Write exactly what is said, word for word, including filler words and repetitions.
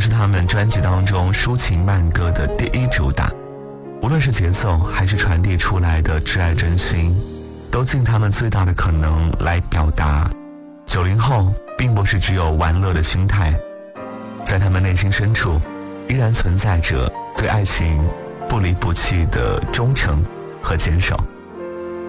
是他们专辑当中抒情慢歌的第一主打，无论是节奏还是传递出来的挚爱真心，都尽他们最大的可能来表达九零后并不是只有玩乐的心态，在他们内心深处依然存在着对爱情不离不弃的忠诚和坚守。